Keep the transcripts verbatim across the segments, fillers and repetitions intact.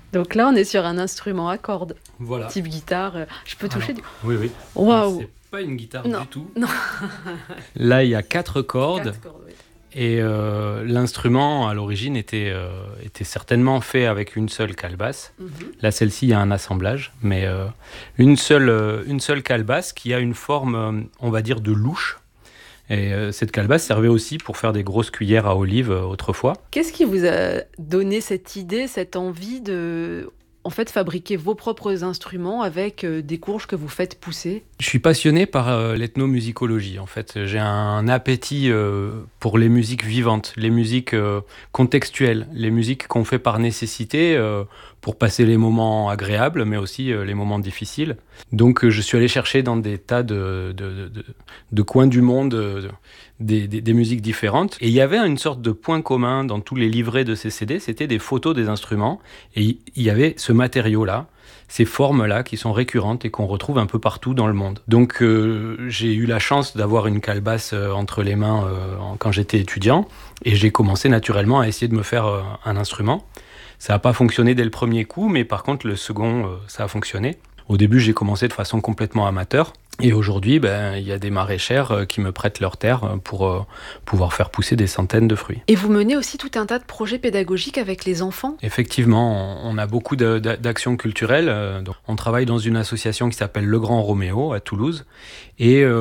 Donc là, on est sur un instrument à cordes, Voilà. type guitare. euh, Je peux toucher Alors, du... oui, oui. Waouh. C'est pas une guitare Non. du tout. Non. Là, il y a quatre cordes. Quatre cordes, oui. Et euh, l'instrument, à l'origine, était, euh, était certainement fait avec une seule calebasse. Mhm. Là, celle-ci, il y a un assemblage, mais euh, une, seule, euh, une seule calebasse qui a une forme, euh, on va dire, de louche. Et euh, cette calebasse servait aussi pour faire des grosses cuillères à olive euh, autrefois. Qu'est-ce qui vous a donné cette idée, cette envie de, en fait, fabriquer vos propres instruments avec euh, des courges que vous faites pousser? Je suis passionné par euh, l'ethnomusicologie, en fait. J'ai un appétit euh, pour les musiques vivantes, les musiques euh, contextuelles, les musiques qu'on fait par nécessité euh, pour passer les moments agréables, mais aussi euh, les moments difficiles. Donc euh, je suis allé chercher dans des tas de, de, de, de coins du monde euh, des, des, des musiques différentes. Et il y avait une sorte de point commun dans tous les livrets de ces C D, c'était des photos des instruments. Et il y avait ce matériau-là, ces formes-là qui sont récurrentes et qu'on retrouve un peu partout dans le monde. Donc euh, j'ai eu la chance d'avoir une calebasse euh, entre les mains euh, quand j'étais étudiant et j'ai commencé naturellement à essayer de me faire euh, un instrument. Ça n'a pas fonctionné dès le premier coup, mais par contre le second, euh, ça a fonctionné. Au début, j'ai commencé de façon complètement amateur. Et aujourd'hui, ben, il y a des maraîchères euh, qui me prêtent leurs terres euh, pour euh, pouvoir faire pousser des centaines de fruits. Et vous menez aussi tout un tas de projets pédagogiques avec les enfants? Effectivement, on on a beaucoup de- de- d'actions culturelles. euh, donc On travaille dans une association qui s'appelle Le Grand Roméo à Toulouse. Et euh,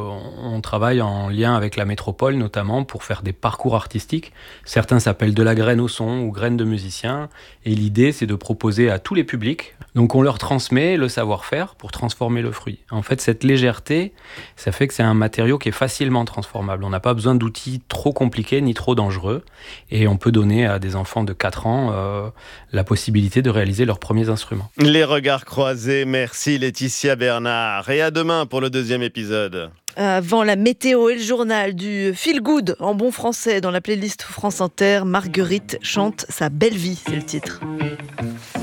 on travaille en lien avec la métropole notamment pour faire des parcours artistiques. Certains s'appellent De la graine au son ou Graines de musiciens. Et l'idée, c'est de proposer à tous les publics. Donc on leur transmet le savoir-faire pour transformer le fruit. En fait, cette légèreté, ça fait que c'est un matériau qui est facilement transformable. On n'a pas besoin d'outils trop compliqués ni trop dangereux. Et on peut donner à des enfants de quatre ans euh, la possibilité de réaliser leurs premiers instruments. Les regards croisés, merci Laetitia Bernard. Et à demain pour le deuxième épisode. Avant la météo et le journal du Feel Good en bon français dans la playlist France Inter, Marguerite chante sa belle vie, c'est le titre.